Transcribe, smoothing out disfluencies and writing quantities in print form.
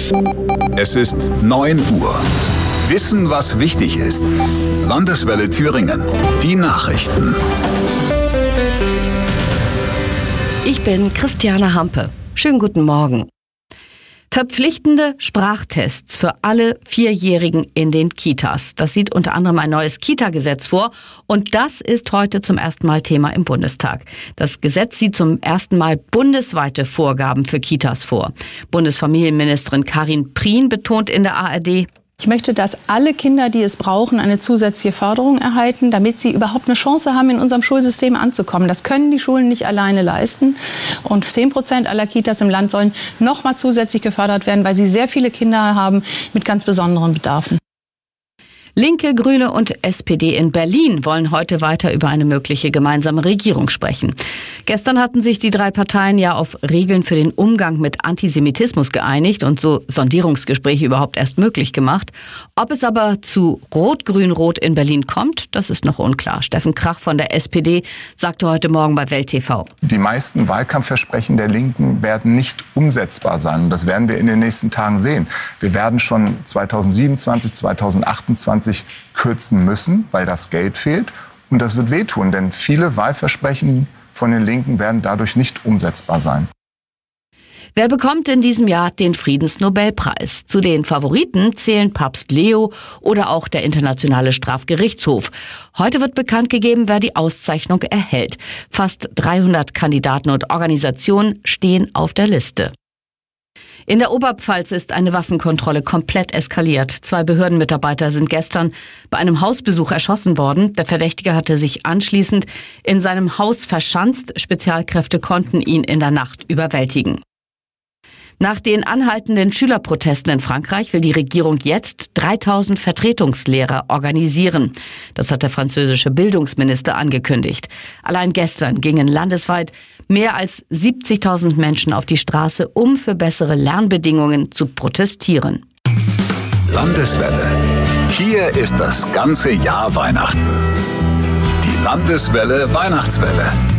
Es ist 9 Uhr. Wissen, was wichtig ist. Landeswelle Thüringen. Die Nachrichten. Ich bin Christiane Hampe. Schönen guten Morgen. Verpflichtende Sprachtests für alle Vierjährigen in den Kitas. Das sieht unter anderem ein neues Kita-Gesetz vor und das ist heute zum ersten Mal Thema im Bundestag. Das Gesetz sieht zum ersten Mal bundesweite Vorgaben für Kitas vor. Bundesfamilienministerin Karin Prien betont in der ARD: Ich möchte, dass alle Kinder, die es brauchen, eine zusätzliche Förderung erhalten, damit sie überhaupt eine Chance haben, in unserem Schulsystem anzukommen. Das können die Schulen nicht alleine leisten. Und 10% aller Kitas im Land sollen noch mal zusätzlich gefördert werden, weil sie sehr viele Kinder haben mit ganz besonderen Bedarfen. Linke, Grüne und SPD in Berlin wollen heute weiter über eine mögliche gemeinsame Regierung sprechen. Gestern hatten sich die drei Parteien ja auf Regeln für den Umgang mit Antisemitismus geeinigt und so Sondierungsgespräche überhaupt erst möglich gemacht. Ob es aber zu Rot-Grün-Rot in Berlin kommt, das ist noch unklar. Steffen Krach von der SPD sagte heute Morgen bei Welt TV: Die meisten Wahlkampfversprechen der Linken werden nicht umsetzbar sein. Und das werden wir in den nächsten Tagen sehen. Wir werden schon 2027, 2028 kürzen müssen, weil das Geld fehlt. Und das wird wehtun, denn viele Wahlversprechen von den Linken werden dadurch nicht umsetzbar sein. Wer bekommt in diesem Jahr den Friedensnobelpreis? Zu den Favoriten zählen Papst Leo oder auch der Internationale Strafgerichtshof. Heute wird bekannt gegeben, wer die Auszeichnung erhält. Fast 300 Kandidaten und Organisationen stehen auf der Liste. In der Oberpfalz ist eine Waffenkontrolle komplett eskaliert. 2 Behördenmitarbeiter sind gestern bei einem Hausbesuch erschossen worden. Der Verdächtige hatte sich anschließend in seinem Haus verschanzt. Spezialkräfte konnten ihn in der Nacht überwältigen. Nach den anhaltenden Schülerprotesten in Frankreich will die Regierung jetzt 3000 Vertretungslehrer organisieren. Das hat der französische Bildungsminister angekündigt. Allein gestern gingen landesweit mehr als 70.000 Menschen auf die Straße, um für bessere Lernbedingungen zu protestieren. Landeswelle. Hier ist das ganze Jahr Weihnachten. Die Landeswelle Weihnachtswelle.